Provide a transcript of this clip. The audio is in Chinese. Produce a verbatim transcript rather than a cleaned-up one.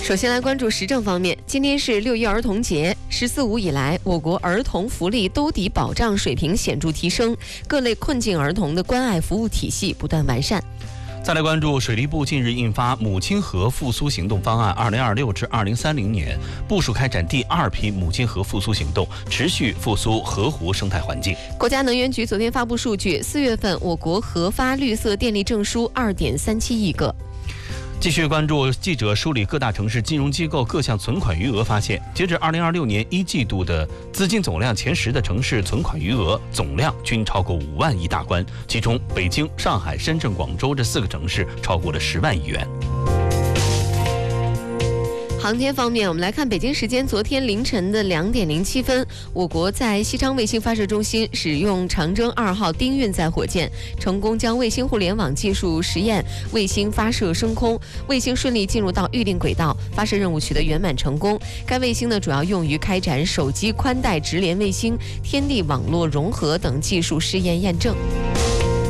首先来关注时政方面，今天是六一儿童节，十四五以来，我国儿童福利兜底保障水平显著提升，各类困境儿童的关爱服务体系不断完善。 再来关注水利部近日印发《母亲河复苏行动方案（二零二六至二零三零年）》，部署开展第二批母亲河复苏行动，持续复苏河湖生态环境。 国家能源局昨天发布数据，四月份我国核发绿色电力证书二点三七亿个。 继续关注记者梳理各大城市金融机构各项存款余额，发现，截至二零二六年一季度的资金总量前十的城市存款余额总量均超过五万亿大关，其中北京、上海、深圳、广州这四个城市超过了十万亿元。 航天方面，我们来看北京时间昨天凌晨的两点零七分，我国在西昌卫星发射中心使用长征二号丁运载火箭，成功将卫星互联网技术实验卫星发射升空，卫星顺利进入到预定轨道，发射任务取得圆满成功。该卫星呢，主要用于开展手机宽带直连卫星、天地网络融合等技术试验验证。